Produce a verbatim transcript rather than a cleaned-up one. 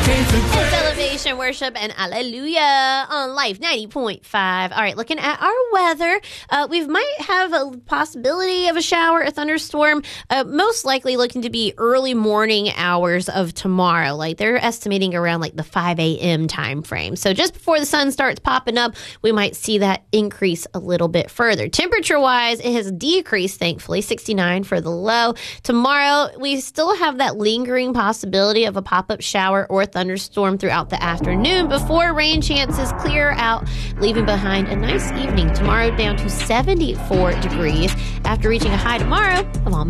It's Elevation Worship and Alleluia on Life ninety point five. All right, looking at our weather, uh, we might have a possibility of a shower, a thunderstorm, uh, most likely looking to be early morning hours of tomorrow. Like they're estimating around like the five a.m. time frame. So just before the sun starts popping up, we might see that increase a little bit further. Temperature-wise, it has decreased, thankfully, sixty-nine for the low. Tomorrow, we still have that lingering possibility of a pop-up shower or thunderstorm throughout the afternoon before rain chances clear out, leaving behind a nice evening. Tomorrow down to seventy-four degrees after reaching a high tomorrow of almost